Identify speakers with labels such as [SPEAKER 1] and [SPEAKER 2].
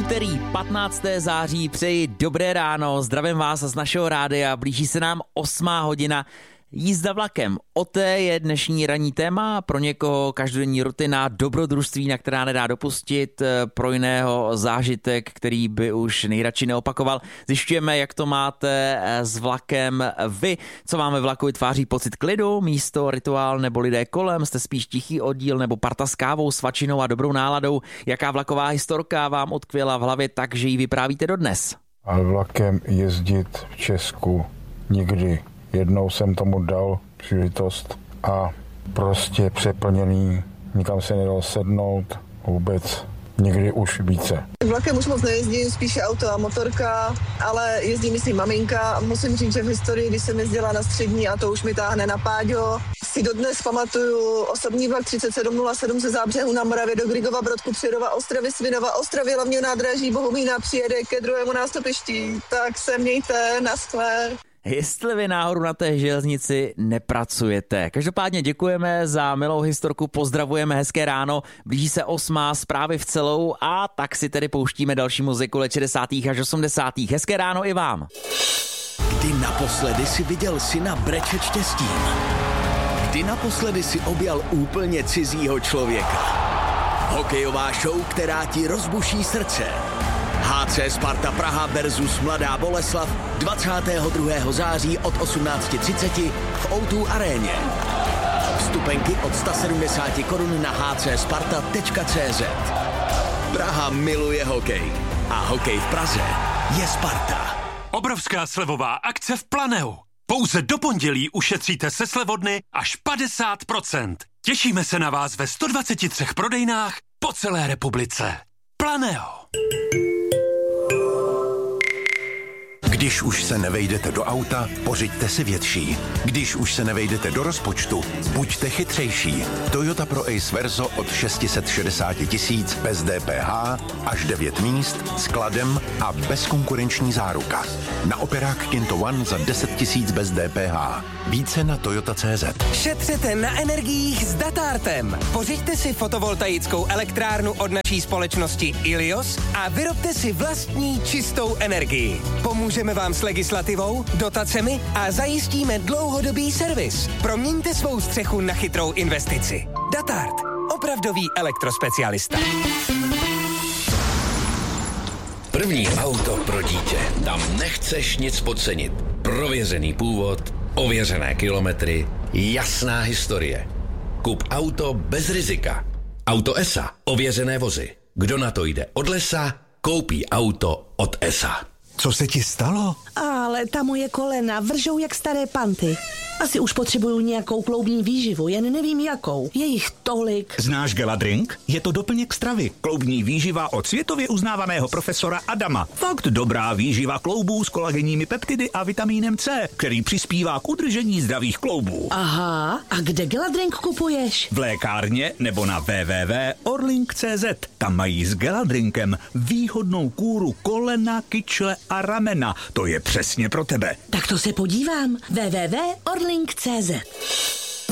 [SPEAKER 1] úterý 15. září přeji dobré ráno, zdravím vás z našeho rádia, blíží se nám 8. hodina. Jízda vlakem, o té je dnešní ranní téma, pro někoho každodenní rutina, dobrodružství, na která nedá dopustit, pro jiného zážitek, který by už nejradši neopakoval. Zjišťujeme, jak to máte s vlakem vy, co vám ve vlaku vytváří pocit klidu, místo, rituál nebo lidé kolem, jste spíš tichý oddíl nebo parta s kávou, svačinou a dobrou náladou, jaká vlaková historka vám utkvěla v hlavě tak, že ji vyprávíte dodnes.
[SPEAKER 2] Ale vlakem jezdit v Česku nikdy. Jednou jsem tomu dal příležitost a prostě přeplněný, nikam se nedal sednout, vůbec nikdy už více.
[SPEAKER 3] Vlakem už moc nejezdím, spíše auto a motorka, ale jezdí myslím maminka. Musím říct, že v historii, když jsem jezdila na střední a to už mi táhne na Páďo, si dodnes pamatuju osobní vlak 3707 ze Zábřehu na Moravě do Grigova, Brodku, Přerova, Ostravy, Svinova, Ostravy, hlavního nádraží Bohumína přijede ke druhému nástupišti. Tak se mějte, naschle.
[SPEAKER 1] Jestli vy náhodou na té železnici nepracujete. Každopádně děkujeme za milou historku, pozdravujeme, hezké ráno, blíží se 8. zprávy v celou a tak si tedy pouštíme další muziku let 60. až 80. Hezké ráno i vám.
[SPEAKER 4] Kdy naposledy si viděl syna brečet štěstím? Kdy naposledy si objal úplně cizího člověka? Hokejová show, která ti rozbuší srdce. HC Sparta Praha versus Mladá Boleslav 22. září od 18:30 v O2 aréně. Vstupenky od 170 korun na hcsparta.cz. Praha miluje hokej a hokej v Praze je Sparta.
[SPEAKER 5] Obrovská slevová akce v Planeu. Pouze do pondělí ušetříte se slevodny až 50%. Těšíme se na vás ve 123 prodejnách po celé republice. Planeu.
[SPEAKER 6] Když už se nevejdete do auta, pořiďte si větší. Když už se nevejdete do rozpočtu, buďte chytřejší. Toyota Pro Ace Verso od 660 000 bez DPH, až 9 míst, skladem a bezkonkurenční záruka. Na operák Kinto One za 10 000 bez DPH. Více na Toyota.cz.
[SPEAKER 7] Šetřete na energiích s Datartem. Pořiďte si fotovoltaickou elektrárnu od naší společnosti Ilios a vyrobte si vlastní čistou energii. Pomůžeme vám s legislativou, dotacemi a zajistíme dlouhodobý servis. Proměňte svou střechu na chytrou investici. Datart. Opravdový elektrospecialista.
[SPEAKER 4] První auto pro dítě. Tam nechceš nic podcenit. Prověřený původ, ověřené kilometry, jasná historie. Kup auto bez rizika. Auto ESA. Ověřené vozy. Kdo na to jde od lesa, koupí auto od ESA.
[SPEAKER 8] Co se ti stalo?
[SPEAKER 9] Ale ta moje kolena vržou jak staré panty. Asi už potřebuju nějakou kloubní výživu, jen nevím jakou. Je jich tolik.
[SPEAKER 8] Znáš Geladrink? Je to doplněk stravy. Kloubní výživa od světově uznávaného profesora Adama. Fakt dobrá výživa kloubů s kolagenními peptidy a vitamínem C, který přispívá k udržení zdravých kloubů.
[SPEAKER 9] Aha, a kde Geladrink kupuješ?
[SPEAKER 8] V lékárně nebo na www.orlink.cz. Tam mají s Geladrinkem výhodnou kůru kolena, kyčle a ramena. To je přesně pro tebe.
[SPEAKER 9] Tak to se podívám. www.orlink.cz.